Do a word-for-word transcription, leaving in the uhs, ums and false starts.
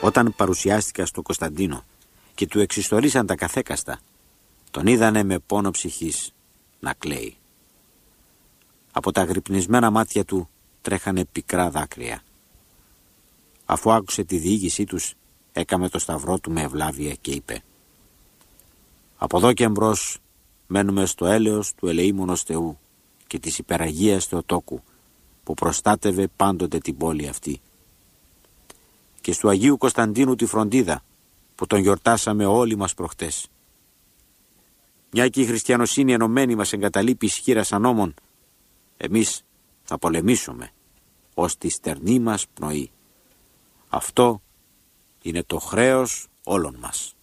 Όταν παρουσιάστηκα στο Κωνσταντίνο και του εξιστορήσαν τα καθέκαστα, τον είδανε με πόνο ψυχής να κλαίει. Από τα αγρυπνισμένα μάτια του τρέχανε πικρά δάκρυα. Αφού άκουσε τη διήγησή τους, έκαμε το σταυρό του με ευλάβεια και είπε: «Από εδώ και εμπρός μένουμε στο έλεος του ελεήμονος Θεού και της υπεραγίας Θεοτόκου, που προστάτευε πάντοτε την πόλη αυτή, και στο Αγίου Κωνσταντίνου τη φροντίδα, που τον γιορτάσαμε όλοι μας προχτές. Μια και η χριστιανοσύνη ενωμένη μας εγκαταλείπει ισχύρας ανώμων, εμείς θα πολεμήσουμε ως τη στερνή μας πνοή. Αυτό είναι το χρέος όλων μας».